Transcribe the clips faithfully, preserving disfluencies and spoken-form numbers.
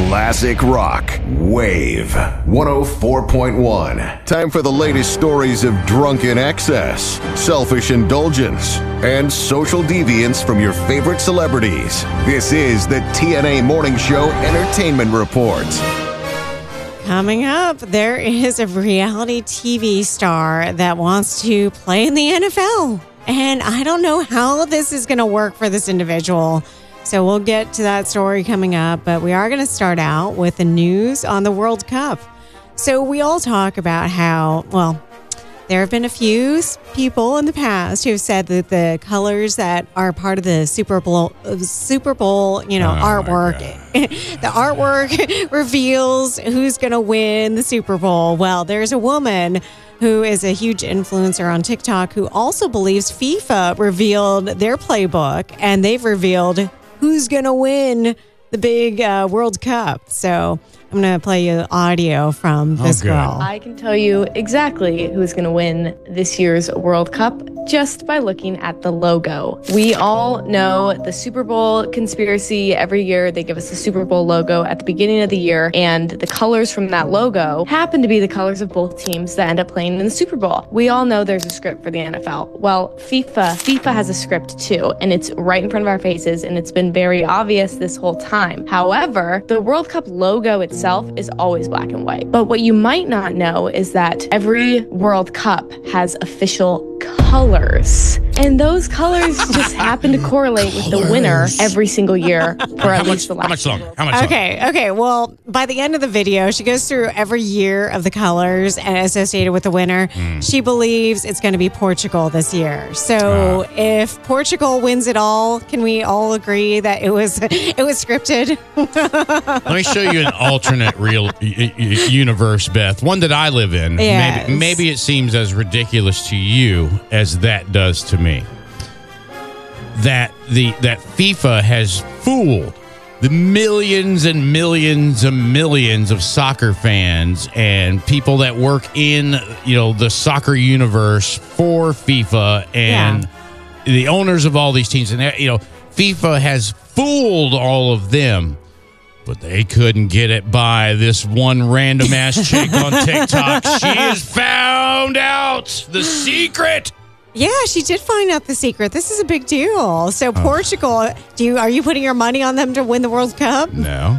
Classic Rock Wave one oh four point one. Time for the latest stories of drunken excess, selfish indulgence, and social deviance from your favorite celebrities. This is the T N A Morning Show Entertainment Report. Coming up, there is a reality T V star that wants to play in the N F L. And I don't know how this is going to work for this individual. So we'll get to that story coming up, but we are going to start out with the news on the World Cup. So we all talk about how, well, there have been a few people in the past who have said that the colors that are part of the Super Bowl, Super Bowl, you know, oh artwork, the artwork reveals who's going to win the Super Bowl. Well, there's a woman who is a huge influencer on TikTok who also believes FIFA revealed their playbook, and they've revealed who's going to win the big uh, World Cup. So I'm going to play you audio from this oh, girl. I can tell you exactly who's going to win this year's World Cup just by looking at the logo. We all know the Super Bowl conspiracy. Every year they give us the Super Bowl logo at the beginning of the year, and the colors from that logo happen to be the colors of both teams that end up playing in the Super Bowl. We all know there's a script for the N F L. Well, FIFA, FIFA has a script too, and it's right in front of our faces, and it's been very obvious this whole time. However, the World Cup logo itself is always black and white. But what you might not know is that every World Cup has official colors. And those colors just happen to correlate with the winner every single year for at least the last How much longer? How much Okay, longer? okay. Well, by the end of the video, she goes through every year of the colors and associated with the winner. Mm. She believes it's going to be Portugal this year. So uh. if Portugal wins it all, can we all agree that it was it was scripted? Let me show you an alternate real y- y- universe, Beth. One that I live in. Yes. Maybe, maybe it seems as ridiculous to you as that does to me. That the that FIFA has fooled the millions and millions and millions of soccer fans and people that work in, you know, the soccer universe for FIFA and yeah. the owners of all these teams. And, you know, FIFA has fooled all of them, but they couldn't get it by this one random ass chick on TikTok. She has found out the secret. Yeah, she did find out the secret. This is a big deal. So, oh. Portugal, do you are you putting your money on them to win the World Cup? No.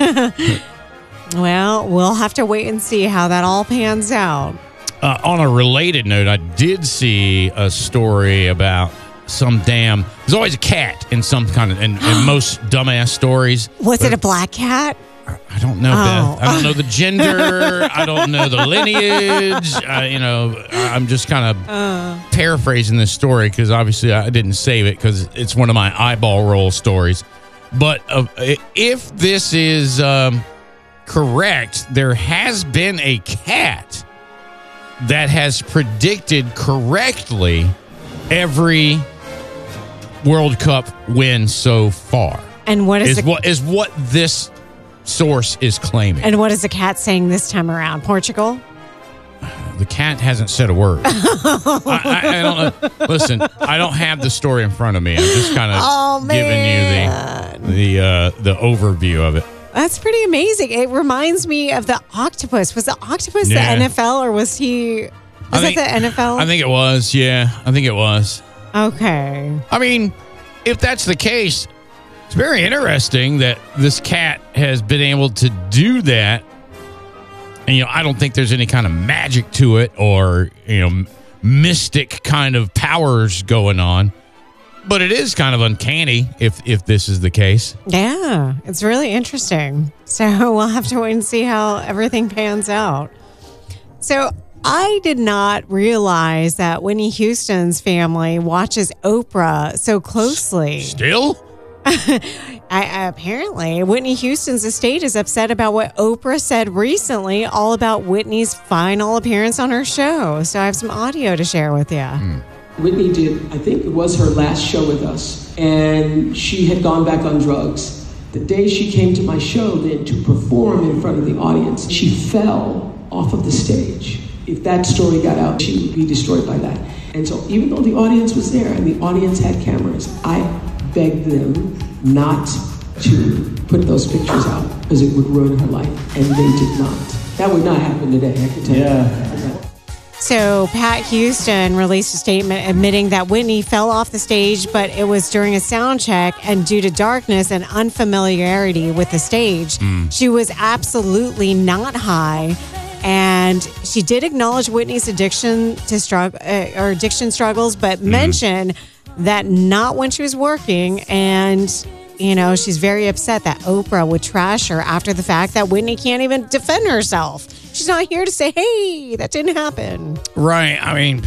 Well, we'll have to wait and see how that all pans out. Uh, on a related note, I did see a story about some damn... There's always a cat in some kind of... In, in most dumbass stories. Was it a black cat? I don't know, oh. Beth. I don't know the gender. I don't know the lineage. Uh, you know, I'm just kind of uh. paraphrasing this story because obviously I didn't save it because it's one of my eyeball roll stories. But uh, if this is um, correct, there has been a cat that has predicted correctly every World Cup win so far. And what is, is the- what is what this source is claiming. And what is the cat saying this time around? Portugal? The cat hasn't said a word. I, I, I don't know. Listen, I don't have the story in front of me. I'm just kind of oh, giving you the the uh, the overview of it. That's pretty amazing. It reminds me of the octopus. Was the octopus yeah. the N F L or was he? Was I think, that the N F L? I think it was. Yeah, I think it was. Okay. I mean, if that's the case, it's very interesting that this cat has been able to do that. And, you know, I don't think there's any kind of magic to it or, you know, mystic kind of powers going on. But it is kind of uncanny if, if this is the case. Yeah, it's really interesting. So we'll have to wait and see how everything pans out. So I did not realize that Whitney Houston's family watches Oprah so closely. Still? I, apparently, Whitney Houston's estate is upset about what Oprah said recently, all about Whitney's final appearance on her show. So I have some audio to share with you. Hmm. Whitney did, I think it was her last show with us, and she had gone back on drugs. The day she came to my show then to perform in front of the audience, she fell off of the stage. If that story got out, she would be destroyed by that. And so even though the audience was there and the audience had cameras, I begged them not to put those pictures out because it would ruin her life, and they did not. That would not happen today, I can tell Yeah. you that. So Pat Houston released a statement admitting that Whitney fell off the stage, but it was during a sound check, and due to darkness and unfamiliarity with the stage, she was absolutely not high. And she did acknowledge Whitney's addiction to struggle uh, or addiction struggles, but mentioned that not when she was working. And you know, she's very upset that Oprah would trash her after the fact that Whitney can't even defend herself. She's not here to say, hey, that didn't happen. Right. I mean,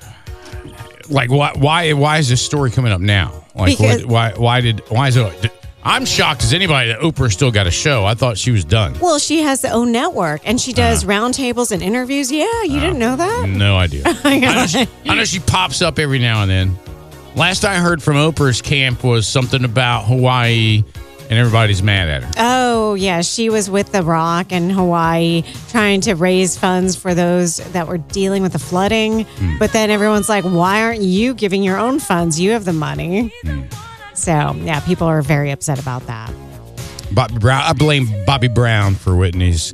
like, why? Why? Why is this story coming up now? Like, Because- what, why? Why did? Why is it? I'm shocked as anybody that Oprah still got a show. I thought she was done. Well, she has the own network and she does roundtables and interviews. Yeah, you didn't know that? No idea. I, know she, I know she pops up every now and then. Last I heard from Oprah's camp was something about Hawaii, and everybody's mad at her. Oh, yeah. She was with The Rock in Hawaii trying to raise funds for those that were dealing with the flooding. Hmm. But then everyone's like, why aren't you giving your own funds? You have the money. Hmm. So, yeah, people are very upset about that. Bobby Brown. I blame Bobby Brown for Whitney's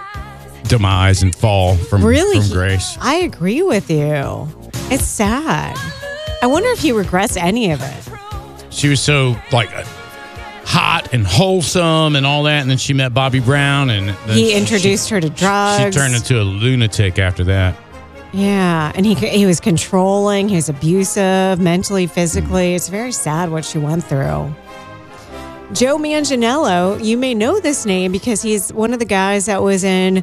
demise and fall from, Really? from grace. I agree with you. It's sad. I wonder if he regrets any of it. She was so like hot and wholesome and all that, and then she met Bobby Brown, and then He she- introduced her to drugs. She turned into a lunatic after that. Yeah, and he he was controlling, he was abusive, mentally, physically. It's very sad what she went through. Joe Manganiello, you may know this name because he's one of the guys that was in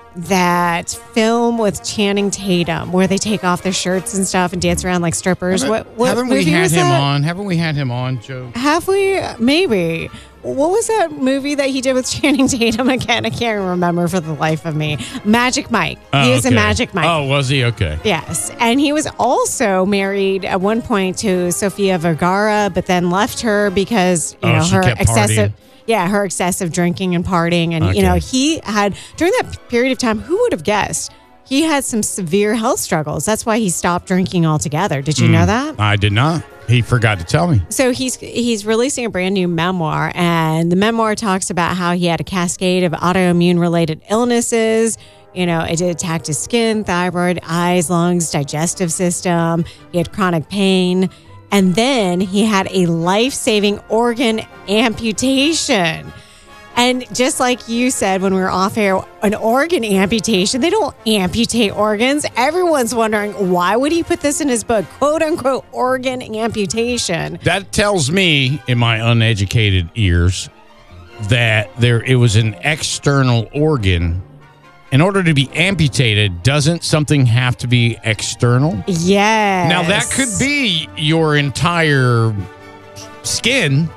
that film with Channing Tatum where they take off their shirts and stuff and dance around like strippers. Haven't, what what haven't we movie had was him that? on? Haven't we had him on, Joe? Have we? Maybe. What was that movie that he did with Channing Tatum again? I can't remember for the life of me. Magic Mike. He Oh, was in okay. Magic Mike. Oh, was he? Okay. Yes. And he was also married at one point to Sofia Vergara, but then left her because, you Oh, know, she her kept excessive partying. yeah, her excessive drinking and partying. And, Okay. you know, he had, during that period of time, who would have guessed? He had some severe health struggles. That's why he stopped drinking altogether. Did you Hmm. know that? I did not. He forgot to tell me. So he's he's releasing a brand new memoir, and the memoir talks about how he had a cascade of autoimmune related illnesses. You know, it attacked his skin, thyroid, eyes, lungs, digestive system. He had chronic pain, and then he had a life saving organ amputation. And just like you said when we were off air, an organ amputation, they don't amputate organs. Everyone's wondering, why would he put this in his book? Quote unquote, organ amputation. That tells me, in my uneducated ears, that there it was an external organ. In order to be amputated, doesn't something have to be external? Yes. Now, that could be your entire skin.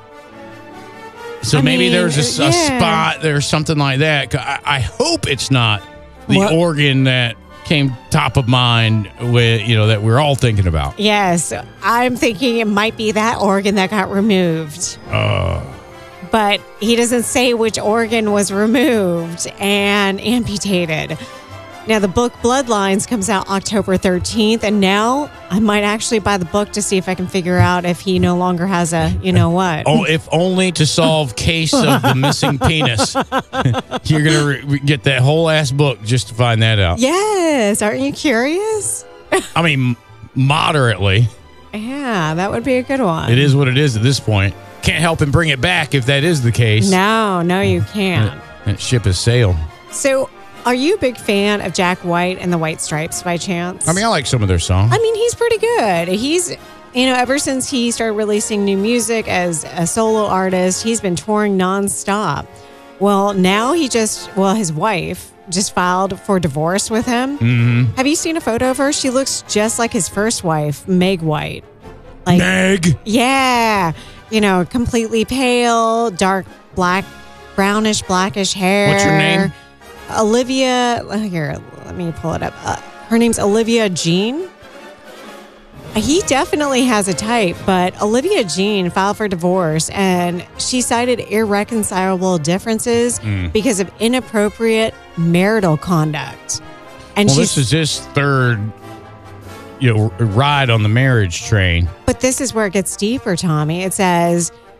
So I maybe mean, there's a, a yeah. spot, there's something like that. 'Cause I, I hope it's not the What? organ that came top of mind with, you know, that we're all thinking about. Yes. I'm thinking it might be that organ that got removed. Uh, But he doesn't say which organ was removed and amputated. Now, the book Bloodlines comes out October thirteenth, and now I might actually buy the book to see if I can figure out if he no longer has a, you know what. oh, if only to solve case of the missing penis. You're going to re- get that whole ass book just to find that out. Yes. Aren't you curious? I mean, moderately. Yeah, that would be a good one. It is what it is at this point. Can't help and bring it back if that is the case. No, no, you can't. That ship has sailed. So, are you a big fan of Jack White and the White Stripes by chance? I mean, I like some of their songs. I mean, he's pretty good. He's, you know, ever since he started releasing new music as a solo artist, he's been touring nonstop. Well, now he just, well, his wife just filed for divorce with him. Mm-hmm. Have you seen a photo of her? She looks just like his first wife, Meg White. Like, Meg. yeah, you know, completely pale, dark black, brownish, blackish hair. What's your name? Olivia, oh, here, let me pull it up. Uh, her name's Olivia Jean. He definitely has a type, but Olivia Jean filed for divorce, and she cited irreconcilable differences Mm. because of inappropriate marital conduct. And Well, she's, this is his third, you know, ride on the marriage train. but this is where it gets deeper, Tommy. It says,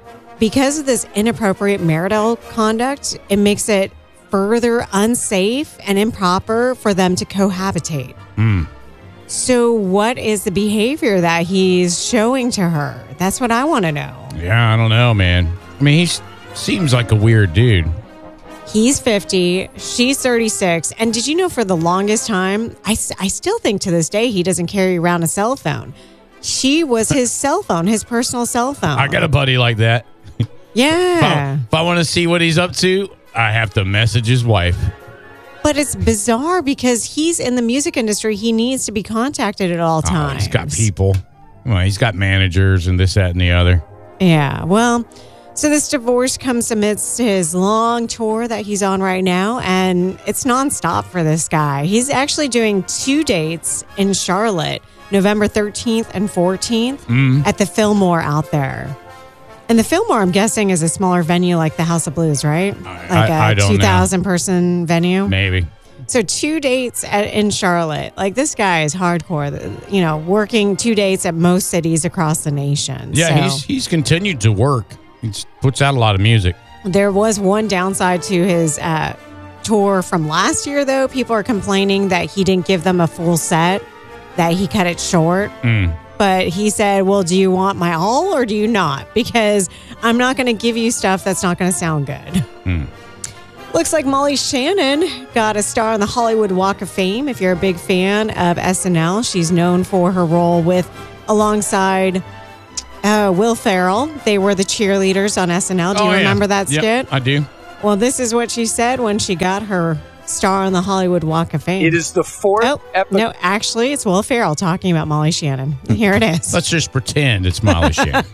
because of this inappropriate marital conduct, it makes it further unsafe and improper for them to cohabitate. Mm. So what is the behavior that he's showing to her? That's what I want to know. Yeah, I don't know, man. I mean, he seems like a weird dude. He's fifty, she's thirty-six. And did you know for the longest time, I, I still think to this day, he doesn't carry around a cell phone. She was his cell phone, his personal cell phone. I got a buddy like that. Yeah. If I, if I want to see what he's up to, I have to message his wife. But it's bizarre because he's in the music industry. He needs to be contacted at all times. Oh, he's got people. Well, he's got managers and this, that, and the other. Yeah. Well, so this divorce comes amidst his long tour that he's on right now, and it's nonstop for this guy. He's actually doing two dates in Charlotte, November thirteenth and fourteenth Mm. at the Fillmore out there. And the Fillmore, I'm guessing, is a smaller venue like the House of Blues, right? I- Like a I- I don't know. two thousand person venue. Maybe. So two dates at, in Charlotte. Like this guy is hardcore, you know, working two dates at most cities across the nation. Yeah, So he's he's continued to work. He puts out a lot of music. there was one downside to his uh, tour from last year, though. People are complaining that he didn't give them a full set, that he cut it short. Mm. But he said, well, do you want my all or do you not? Because I'm not going to give you stuff that's not going to sound good. Mm. Looks like Molly Shannon got a star on the Hollywood Walk of Fame. If you're a big fan of S N L, she's known for her role with alongside uh, Will Ferrell. They were the cheerleaders on S N L. Do you Oh, yeah. remember that Yep, skit? I do. Well, this is what she said when she got her star on the Hollywood Walk of Fame. It is the fourth Oh, episode. no, actually, it's Will Ferrell talking about Molly Shannon. Here it is. Let's just pretend it's Molly Shannon.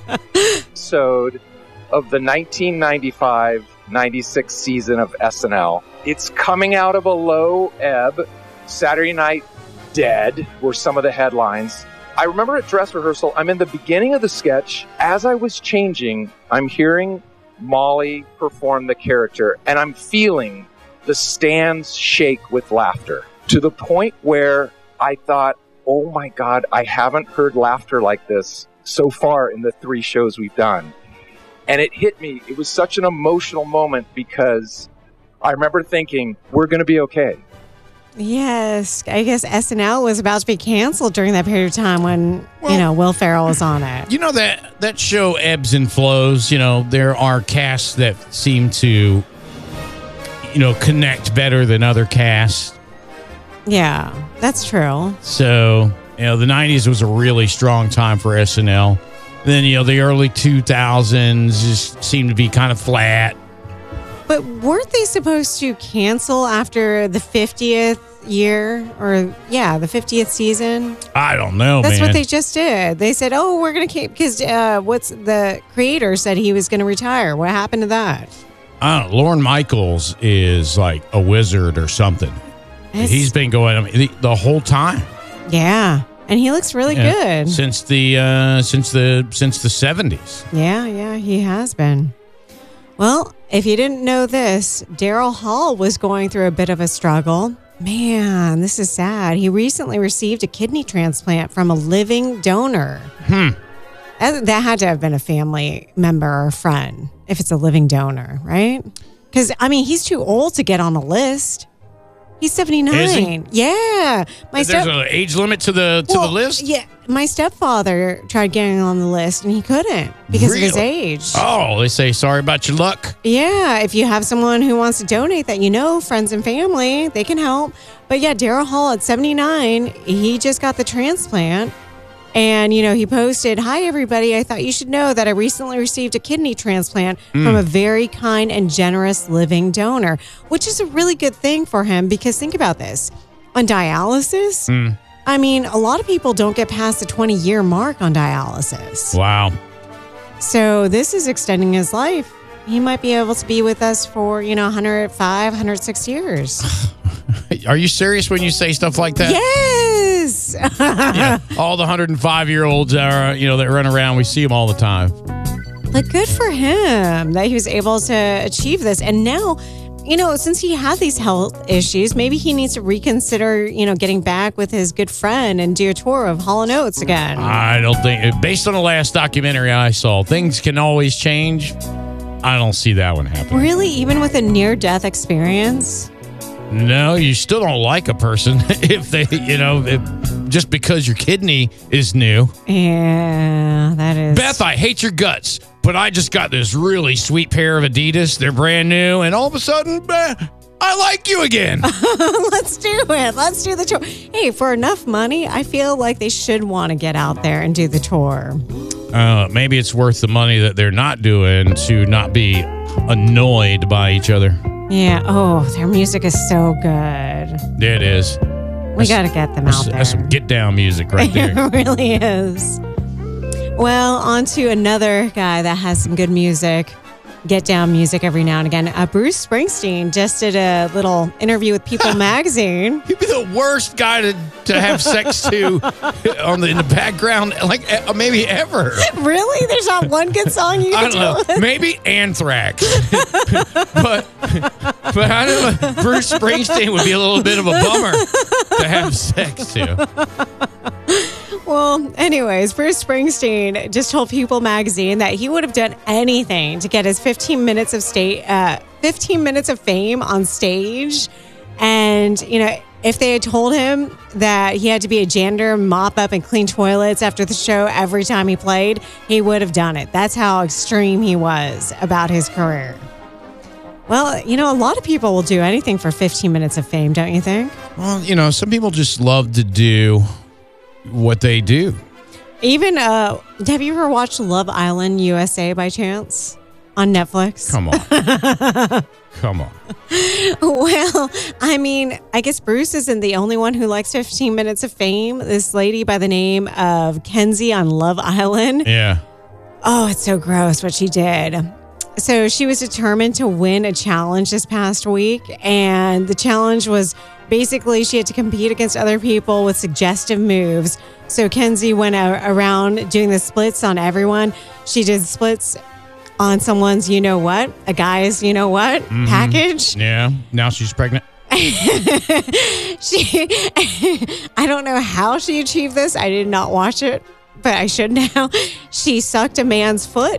episode of the nineteen ninety-five ninety-six season of S N L. It's coming out of a low ebb. Saturday Night Dead were some of the headlines. I remember at dress rehearsal, I'm in the beginning of the sketch. As I was changing, I'm hearing Molly perform the character, and I'm feeling the stands shake with laughter to the point where I thought, oh my God, I haven't heard laughter like this so far in the three shows we've done. And it hit me. It was such an emotional moment because I remember thinking, we're going to be okay. Yes, I guess S N L was about to be canceled during that period of time when, Well- you know, Will Ferrell was on it. You know that that show ebbs and flows. You know, there are casts that seem to, you know, connect better than other casts. Yeah, that's true. So, you know, the nineties was a really strong time for S N L. Then, you know, the early two thousands just seemed to be kind of flat. But weren't they supposed to cancel after the fiftieth year or, yeah, the fiftieth season? I don't know, That's man. what they just did. They said, oh, we're going to keep, because uh, what's the creator said he was going to retire. What happened to that? I don't know. Lorne Michaels is like a wizard or something. It's- He's been going I mean, the, the whole time. Yeah. And he looks really Yeah. good. Since the uh, since the since the seventies. Yeah, yeah, he has been. Well, if you didn't know this, Daryl Hall was going through a bit of a struggle. Man, this is sad. He recently received a kidney transplant from a living donor. Hmm. That, that had to have been a family member or friend if it's a living donor, right? Because, I mean, he's too old to get on a list. He's seventy-nine. Is he? Yeah. My There's step- an age limit to the to Well, the list. Yeah. My stepfather tried getting on the list and he couldn't because of his Really? age. Oh, they say sorry about your luck. Yeah, if you have someone who wants to donate that you know, friends and family, they can help. But yeah, Daryl Hall at seventy-nine, he just got the transplant. And, you know, he posted, hi, everybody. I thought you should know that I recently received a kidney transplant from a very kind and generous living donor, which is a really good thing for him because think about this. On dialysis, I mean, a lot of people don't get past the twenty-year mark on dialysis. Wow. So this is extending his life. He might be able to be with us for, you know, one hundred five, one hundred six years. Are you serious when you say stuff like that? Yes. Yeah. All the one hundred five year olds are, you know, that run around. We see them all the time. But good for him that he was able to achieve this. And now you know, since he has these health issues, maybe he needs to reconsider, you know, getting back with his good friend and do a tour of Hall and Oates again. I don't think, based on the last documentary I saw, things can always change. I don't see that one happening. Really? Even with a near-death experience? No, you still don't like a person if they, you know, if, just because your kidney is new. Yeah, that is. Beth, I hate your guts, but I just got this really sweet pair of Adidas. They're brand new, and all of a sudden, eh, I like you again. Let's do it. Let's do the tour. Hey, for enough money, I feel like they should want to get out there and do the tour. Uh, maybe it's worth the money that they're not doing to not be annoyed by each other. Yeah. Oh, their music is so good. It is. We got to get them That's, out there. that's some get down music right there. It really is. Well, on to another guy that has some good music, get down music every now and again. Uh, Bruce Springsteen just did a little interview with People magazine. He'd be the worst guy to, to have sex to on the in the background, like uh, maybe ever. Really? There's not one good song you I can don't do? know. Maybe Anthrax, but but I don't know. Bruce Springsteen would be a little bit of a bummer to have sex to. Well, anyways, Bruce Springsteen just told People magazine that he would have done anything to get his fifteen minutes of state, uh, fifteen minutes of fame on stage. And, you know, if they had told him that he had to be a janitor, mop up and clean toilets after the show every time he played, he would have done it. That's how extreme he was about his career. Well, you know, a lot of people will do anything for fifteen minutes of fame, don't you think? Well, you know, some people just love to do what they do. Even, uh, have you ever watched Love Island U S A by chance on Netflix? Come on. Come on. Well, I mean, I guess Bruce isn't the only one who likes fifteen minutes of fame. This lady by the name of Kenzie on Love Island. Yeah. Oh, it's so gross what she did. So she was determined to win a challenge this past week. And the challenge was basically she had to compete against other people with suggestive moves. So Kenzie went a- around doing the splits on everyone. She did splits on someone's you know what, a guy's you know what Mm-hmm. package. Yeah. Now she's pregnant. She, I don't know how she achieved this. I did not watch it, but I should now. She sucked a man's foot.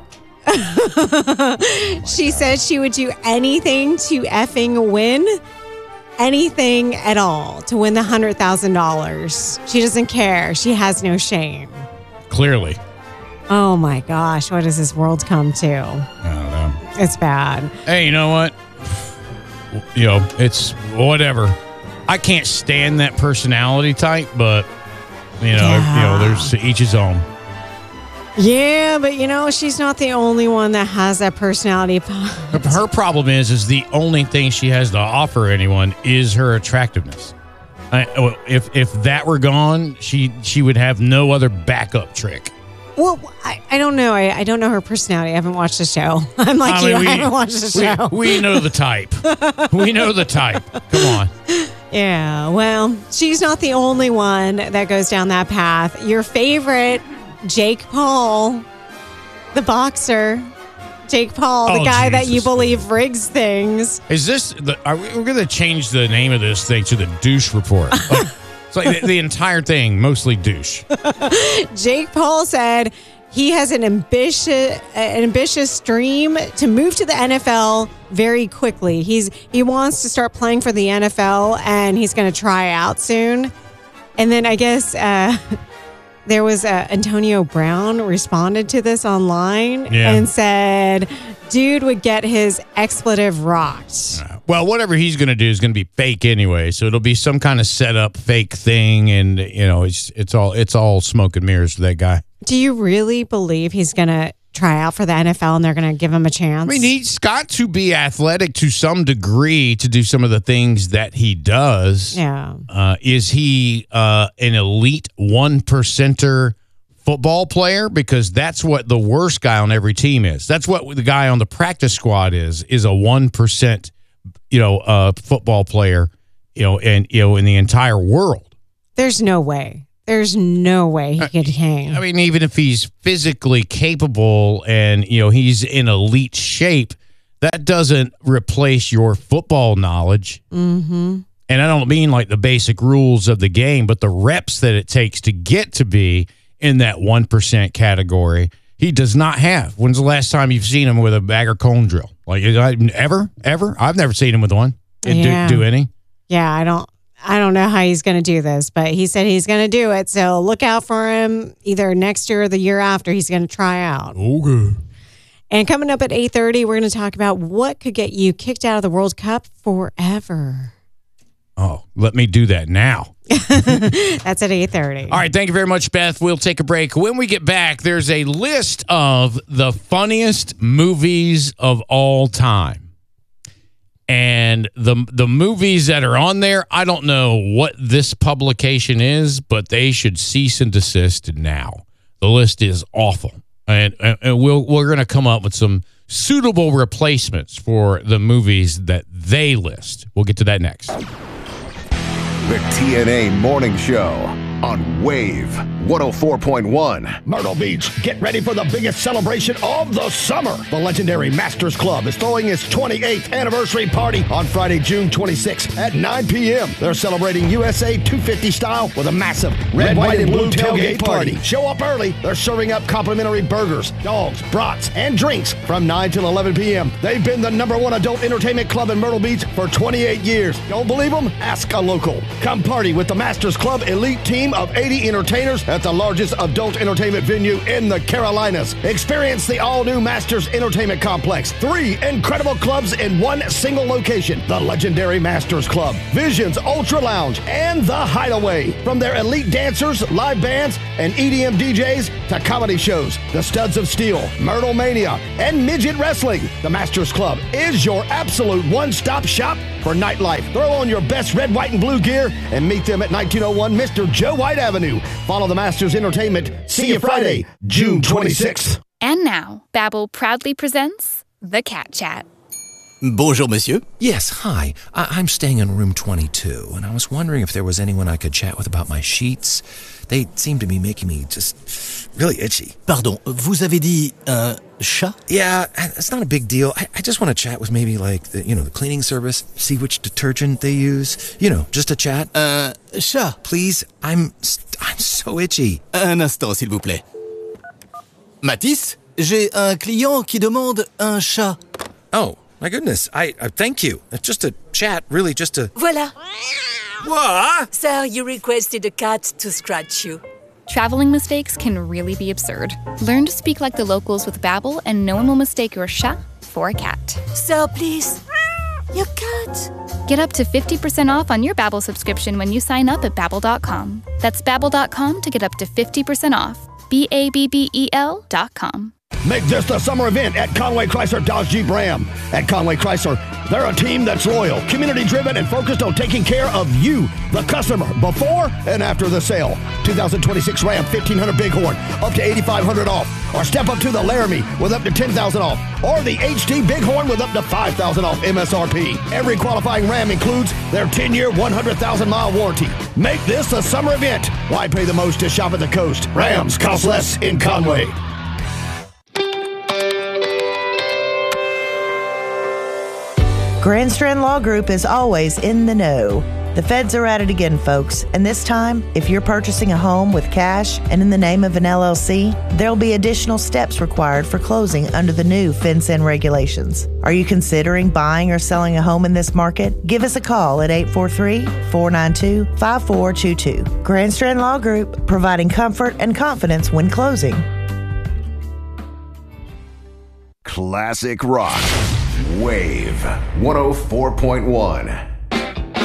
She said she would do anything to effing win. Anything at all to win the one hundred thousand dollars. She doesn't care. She has no shame. Clearly. Oh my gosh, what has this world come to? I don't know. It's bad. Hey, you know what? You know, it's whatever. I can't stand that personality type, but you know, Yeah. you know, there's to each his own. Yeah, but you know, she's not the only one that has that personality. Her problem is, is the only thing she has to offer anyone is her attractiveness. I, if if that were gone, she she would have no other backup trick. Well, I, I don't know. I, I don't know her personality. I haven't watched the show. I'm like I you. mean, we- I haven't watched the show. We, we know the type. We know the type. Come on. Yeah, well, she's not the only one that goes down that path. Your favorite, Jake Paul, the boxer. Jake Paul, the Oh, guy that you Jesus. believe rigs things. Is this the? Are we, we're going to change the name of this thing to the douche report? Like, it's like the, the entire thing, mostly douche. Jake Paul said he has an ambitious, an ambitious dream to move to the N F L very quickly. He's he wants to start playing for the N F L, and he's going to try out soon. And then I guess uh, there was uh, Antonio Brown responded to this online Yeah. and said, "Dude would get his expletive rocked." Well, whatever he's going to do is going to be fake anyway, so it'll be some kind of set up fake thing, and you know, it's it's all it's all smoke and mirrors for that guy. Do you really believe he's going to try out for the N F L and they're going to give him a chance? I mean, he's got to be athletic to some degree to do some of the things that he does. Yeah. Uh, is he uh, an elite one percenter football player? Because that's what the worst guy on every team is. That's what the guy on the practice squad is, is a one percent, you know, uh, football player, you know, and, you know, in the entire world. There's no way. There's no way he could hang. I mean, even if he's physically capable and, you know, he's in elite shape, that doesn't replace your football knowledge. Mm-hmm. And I don't mean like the basic rules of the game, but the reps that it takes to get to be in that one percent category, he does not have. When's the last time you've seen him with a bag or cone drill? Like, ever? Ever? I've never seen him with one. Yeah. Do, do any? Yeah, I don't I don't know how he's going to do this, but he said he's going to do it. So look out for him either next year or the year after. He's going to try out. Okay. And coming up at eight thirty, we're going to talk about what could get you kicked out of the World Cup forever. Oh, let me do that now. That's at eight thirty. All right, thank you very much, Beth. We'll take a break. When we get back, there's a list of the funniest movies of all time. And the the movies that are on there, I don't know what this publication is, but they should cease and desist now. The list is awful. And, and we'll, we're going to come up with some suitable replacements for the movies that they list. We'll get to that next. The T N A Morning Show on Wave one oh four point one. Myrtle Beach, get ready for the biggest celebration of the summer. The legendary Masters Club is throwing its twenty-eighth anniversary party on Friday, June twenty-sixth at nine p.m. They're celebrating U S A two fifty style with a massive red, red white, and blue tailgate party. party. Show up early. They're serving up complimentary burgers, dogs, brats, and drinks from nine till eleven p.m. They've been the number one adult entertainment club in Myrtle Beach for twenty-eight years. Don't believe them? Ask a local. Come party with the Masters Club elite team of eighty entertainers at the largest adult entertainment venue in the Carolinas. Experience the all-new Masters Entertainment Complex. Three incredible clubs in one single location. The legendary Masters Club, Visions Ultra Lounge, and The Hideaway. From their elite dancers, live bands, and E D M D Js to comedy shows, The Studs of Steel, Myrtle Mania, and Midget Wrestling, the Masters Club is your absolute one-stop shop for nightlife. Throw on your best red, white, and blue gear and meet them at nineteen oh one Mister Joe White Avenue. Follow the Masters Entertainment. See you Friday, June twenty-sixth. And now, Babbel proudly presents The Cat Chat. Bonjour, monsieur. Yes, hi. I- I'm staying in room twenty-two, and I was wondering if there was anyone I could chat with about my sheets. They seem to be making me just really itchy. Pardon, vous avez dit un chat? Yeah, it's not a big deal. I, I just want to chat with maybe like the, you know, the cleaning service, see which detergent they use. You know, just a chat. Un chat? Please, I'm I'm so itchy. Un instant, s'il vous plaît. Mathis, j'ai un client qui demande un chat. Oh, my goodness. I, I thank you. It's just a chat, really, just a... Voilà. What? Sir, you requested a cat to scratch you. Traveling mistakes can really be absurd. Learn to speak like the locals with Babbel, and no one will mistake your chat for a cat. Sir, please. Your cat. Get up to fifty percent off on your Babbel subscription when you sign up at Babbel dot com. That's Babbel dot com to get up to fifty percent off. B A B B E L dot com. Make this the summer event at Conway Chrysler Dodge Jeep Ram. At Conway Chrysler, they're a team that's loyal, community-driven, and focused on taking care of you, the customer, before and after the sale. twenty twenty-six Ram fifteen hundred Bighorn, up to eighty-five hundred off. Or step up to the Laramie with up to ten thousand off. Or the H D Bighorn with up to five thousand off M S R P. Every qualifying Ram includes their ten-year, one hundred thousand mile warranty. Make this a summer event. Why pay the most to shop at the coast? Rams cost less in Conway. Grand Strand Law Group is always in the know. The feds are at it again, folks, and this time, if you're purchasing a home with cash and in the name of an L L C, there'll be additional steps required for closing under the new FinCEN regulations. Are you considering buying or selling a home in this market? Give us a call at eight four three, four nine two, five four two two. Grand Strand Law Group, providing comfort and confidence when closing. Classic rock. Wave one oh four point one.